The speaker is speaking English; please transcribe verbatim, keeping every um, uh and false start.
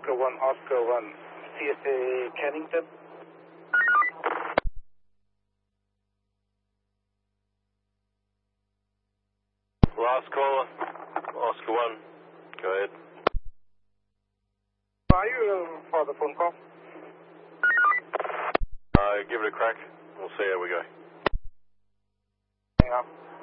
Oscar one, Oscar one, C S A Kennington. Last caller, Oscar one, go ahead. Are you uh, for the phone call? Uh, give it a crack, we'll see how we go. Yeah.